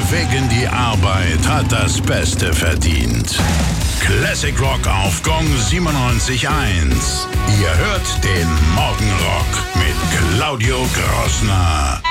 Weg in die Arbeit hat das Beste verdient. Classic Rock auf Gong 97.1. Ihr hört den Morgenrock mit Claudio Grossner.